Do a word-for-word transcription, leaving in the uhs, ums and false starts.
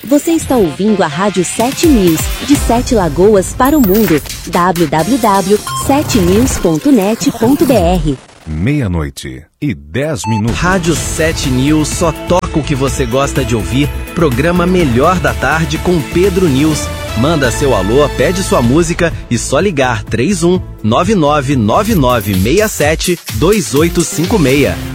Você está ouvindo a Rádio sete News, de Sete Lagoas para o mundo. w w w ponto sete news ponto net ponto b r. Meia-noite e dez minutos. Rádio sete News só toca o que você gosta de ouvir. Programa Melhor da Tarde com Pedro News. Manda seu alô, pede sua música e só ligar três um nove nove nove nove seis sete dois oito cinco seis.